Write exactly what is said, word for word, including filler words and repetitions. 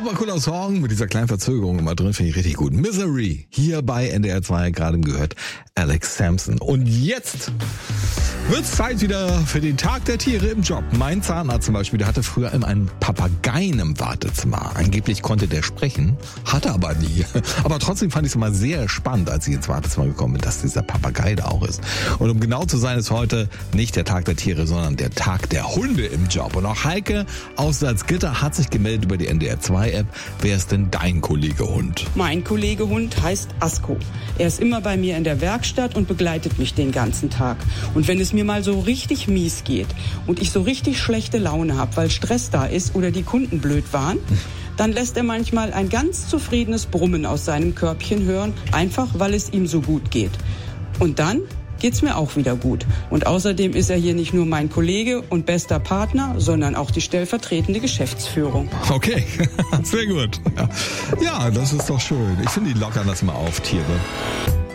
super cooler Song mit dieser kleinen Verzögerung immer drin, finde ich richtig gut. Misery, hier bei N D R zwei, gerade gehört Alex Sampson. Und jetzt wird's Zeit wieder für den Tag der Tiere im Job. Mein Zahnarzt zum Beispiel, der hatte früher immer einen Papageien im Wartezimmer. Angeblich konnte der sprechen, hatte aber nie. Aber trotzdem fand ich es immer sehr spannend, als ich ins Wartezimmer gekommen bin, dass dieser Papagei da auch ist. Und um genau zu sein, ist heute nicht der Tag der Tiere, sondern der Tag der Hunde im Job. Und auch Heike aus Salzgitter hat sich gemeldet über die N D R zwei App. Wer ist denn dein Kollege Hund? Mein Kollege Hund heißt Asko. Er ist immer bei mir in der Werkstatt und begleitet mich den ganzen Tag. Und wenn es mir mal so richtig mies geht und ich so richtig schlechte Laune habe, weil Stress da ist oder die Kunden blöd waren, dann lässt er manchmal ein ganz zufriedenes Brummen aus seinem Körbchen hören, einfach weil es ihm so gut geht. Und dann geht's mir auch wieder gut. Und außerdem ist er hier nicht nur mein Kollege und bester Partner, sondern auch die stellvertretende Geschäftsführung. Okay, sehr gut. Ja, das ist doch schön. Ich finde, die lockern das mal auf, Tiere.